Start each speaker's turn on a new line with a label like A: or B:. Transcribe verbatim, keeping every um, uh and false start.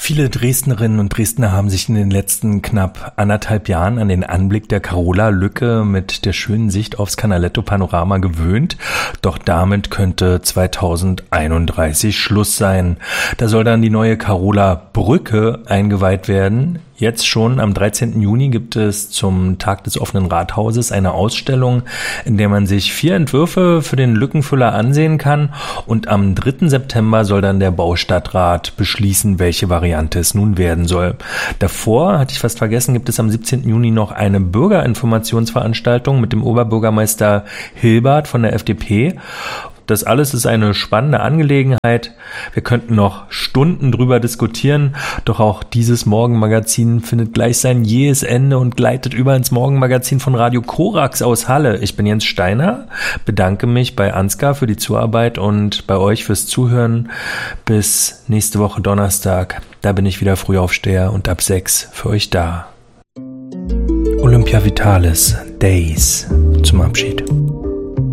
A: Viele Dresdnerinnen und Dresdner haben sich in den letzten knapp anderthalb Jahren an den Anblick der Carola-Lücke mit der schönen Sicht aufs Canaletto-Panorama gewöhnt. Doch damit könnte zweitausendeinunddreißig Schluss sein. Da soll dann die neue Carola-Brücke eingeweiht werden. Jetzt schon am dreizehnten Juni gibt es zum Tag des offenen Rathauses eine Ausstellung, in der man sich vier Entwürfe für den Lückenfüller ansehen kann. Und am dritten September soll dann der Baustadtrat beschließen, welche Variante es nun werden soll. Davor, hatte ich fast vergessen, gibt es am siebzehnten Juni noch eine Bürgerinformationsveranstaltung mit dem Oberbürgermeister Hilbert von der F D P. Das alles ist eine spannende Angelegenheit. Wir könnten noch Stunden drüber diskutieren, doch auch dieses Morgenmagazin findet gleich sein jähes Ende und gleitet über ins Morgenmagazin von Radio Korax aus Halle. Ich bin Jens Steiner, bedanke mich bei Ansgar für die Zuarbeit und bei euch fürs Zuhören. Bis nächste Woche Donnerstag, da bin ich wieder Frühaufsteher und ab sechs für euch da. Olympia Vitalis, Days zum Abschied.